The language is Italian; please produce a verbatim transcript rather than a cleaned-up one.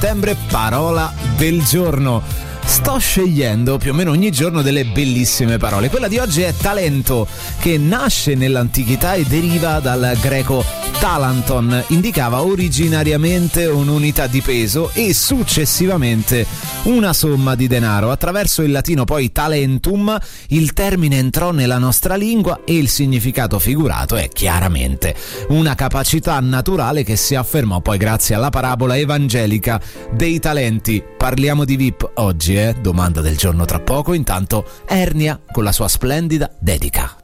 settembre, parola del giorno. Sto scegliendo più o meno ogni giorno delle bellissime parole. Quella di oggi è talento, che nasce nell'antichità e deriva dal greco talanton. Indicava originariamente un'unità di peso e successivamente una somma di denaro. Attraverso il latino poi talentum il termine entrò nella nostra lingua e il significato figurato è chiaramente una capacità naturale che si affermò poi grazie alla parabola evangelica dei talenti. Parliamo di V I P oggi, eh? Domanda del giorno tra poco. Intanto Ernia con la sua splendida dedica.